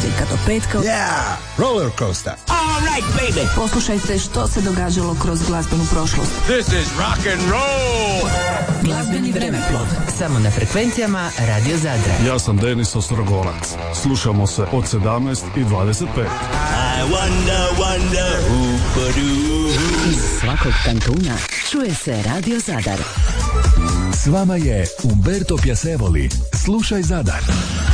ponedjeljka do petka. Yeah, roller coaster. All right, baby. Poslušajte što se događalo kroz glazbenu prošlost. This is rock and roll. Glazbeni vremeplov. Samo na frekvencijama Radio Zadra. Ja sam Denis Ostrogorac. Slušamo se od 17 i 25. I wonder Iz svakog kantuna čuje se Radio Zadar. S vama je Umberto Piacevoli. Slušaj Zadar.